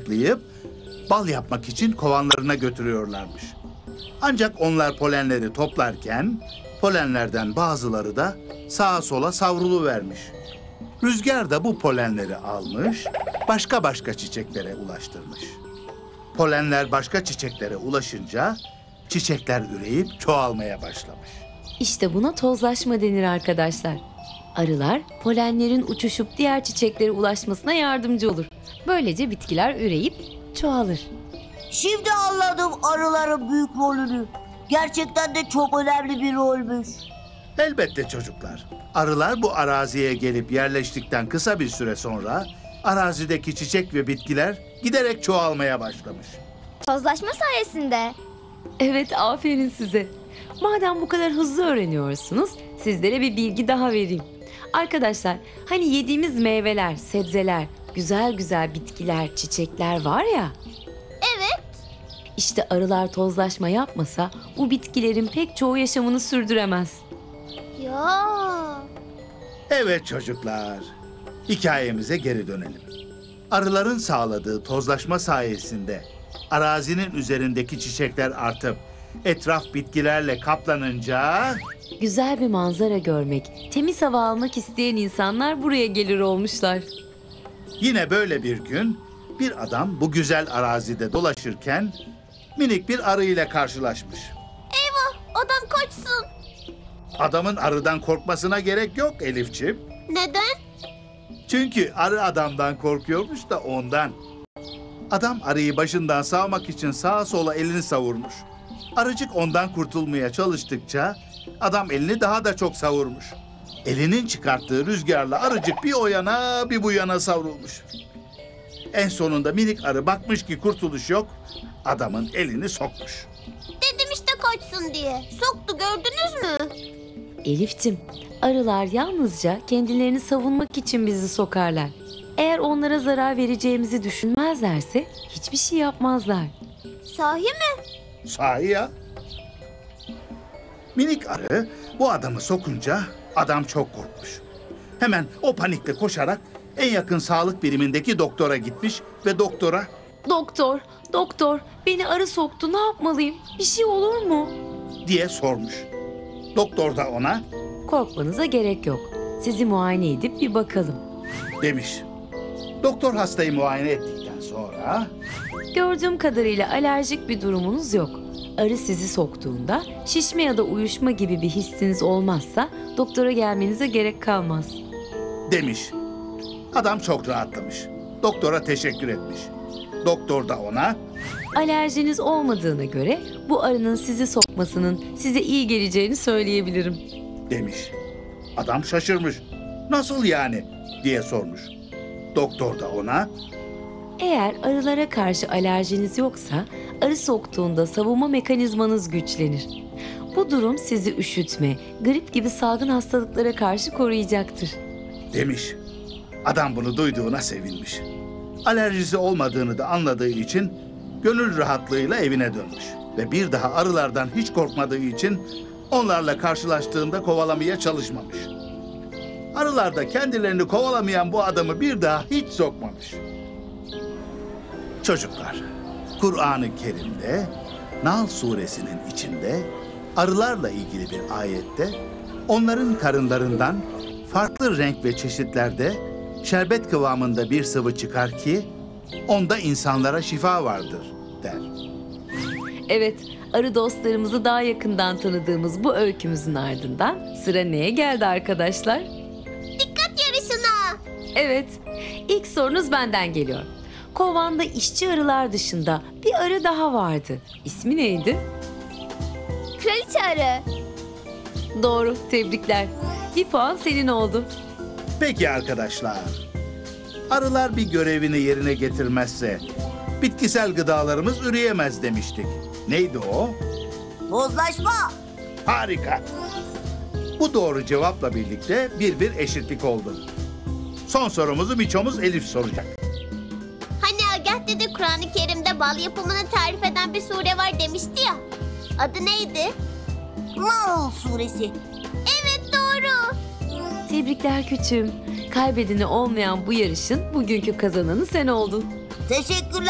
toplayıp bal yapmak için kovanlarına götürüyorlarmış. Ancak onlar polenleri toplarken polenlerden bazıları da sağa sola savruluvermiş. Rüzgar da bu polenleri almış, başka çiçeklere ulaştırmış. Polenler başka çiçeklere ulaşınca çiçekler üreyip çoğalmaya başlamış. İşte buna tozlaşma denir arkadaşlar. Arılar polenlerin uçuşup diğer çiçeklere ulaşmasına yardımcı olur. Böylece bitkiler üreyip çoğalır. Şimdi anladım arıların büyük rolünü. Gerçekten de çok önemli bir rolmüş. Elbette çocuklar. Arılar bu araziye gelip yerleştikten kısa bir süre sonra arazideki çiçek ve bitkiler giderek çoğalmaya başlamış. Tozlaşma sayesinde. Evet, aferin size. Madem bu kadar hızlı öğreniyorsunuz, sizlere bir bilgi daha vereyim. Arkadaşlar, hani yediğimiz meyveler, sebzeler, güzel güzel bitkiler, çiçekler var ya. Evet. İşte arılar tozlaşma yapmasa bu bitkilerin pek çoğu yaşamını sürdüremez. Ya. Evet çocuklar, hikayemize geri dönelim. Arıların sağladığı tozlaşma sayesinde arazinin üzerindeki çiçekler artıp etraf bitkilerle kaplanınca... Güzel bir manzara görmek, temiz hava almak isteyen insanlar buraya gelir olmuşlar. Yine böyle bir gün bir adam bu güzel arazide dolaşırken minik bir arı ile karşılaşmış. Eyvah, adam kaçsın. Adamın arıdan korkmasına gerek yok Elifçim. Neden? Çünkü arı adamdan korkuyormuş da ondan. Adam arıyı başından savmak için sağa sola elini savurmuş. Arıcık ondan kurtulmaya çalıştıkça adam elini daha da çok savurmuş. Elinin çıkarttığı rüzgarla arıcık bir o yana bir bu yana savrulmuş. En sonunda minik arı bakmış ki kurtuluş yok, adamın elini sokmuş. Dedim işte kaçsın diye. Soktu, gördünüz mü? Elif'cim, arılar yalnızca kendilerini savunmak için bizi sokarlar. Eğer onlara zarar vereceğimizi düşünmezlerse hiçbir şey yapmazlar. Sahi mi? Sahi ya. Minik arı bu adamı sokunca adam çok korkmuş. Hemen o panikle koşarak en yakın sağlık birimindeki doktora gitmiş ve doktora Doktor, beni arı soktu, ne yapmalıyım? Bir şey olur mu? diye sormuş. Doktor da ona Korkmanıza gerek yok. Sizi muayene edip bir bakalım. demiş. Doktor hastayı muayene ettikten sonra Gördüğüm kadarıyla alerjik bir durumunuz yok. Arı sizi soktuğunda şişme ya da uyuşma gibi bir hissiniz olmazsa doktora gelmenize gerek kalmaz. demiş. Adam çok rahatlamış. Doktora teşekkür etmiş. Doktor da ona Alerjiniz olmadığına göre bu arının sizi sokmasının size iyi geleceğini söyleyebilirim. demiş. Adam şaşırmış. Nasıl yani diye sormuş. Doktor da ona Eğer arılara karşı alerjiniz yoksa arı soktuğunda savunma mekanizmanız güçlenir. Bu durum sizi üşütme, grip gibi salgın hastalıklara karşı koruyacaktır. demiş. Adam bunu duyduğuna sevinmiş. Alerjisi olmadığını da anladığı için gönül rahatlığıyla evine dönmüş. Ve bir daha arılardan hiç korkmadığı için onlarla karşılaştığında kovalamaya çalışmamış. Arılar da kendilerini kovalamayan bu adamı bir daha hiç sokmamış. Çocuklar, Kur'an-ı Kerim'de Nahl suresinin içinde arılarla ilgili bir ayette onların karınlarından farklı renk ve çeşitlerde şerbet kıvamında bir sıvı çıkar ki onda insanlara şifa vardır der. Evet, arı dostlarımızı daha yakından tanıdığımız bu öykümüzün ardından sıra neye geldi arkadaşlar? Dikkat yarışına. Evet, ilk sorunuz benden geliyor. Kovanda işçi arılar dışında bir arı daha vardı. İsmi neydi? Kraliçe arı. Doğru, tebrikler. Bir puan senin oldu. Peki arkadaşlar, arılar bir görevini yerine getirmezse bitkisel gıdalarımız üreyemez demiştik. Neydi o? Tozlaşma. Harika. Bu doğru cevapla birlikte bir eşitlik oldu. Son sorumuzu miçomuz Elif soracak. Hani Agah dede Kur'an-ı Kerim'de bal yapımını tarif eden bir sure var demişti ya. Adı neydi? Nahl suresi. Evet, doğru. Tebrikler küçüğüm. Kaybedeni olmayan bu yarışın bugünkü kazananı sen oldun. Teşekkürler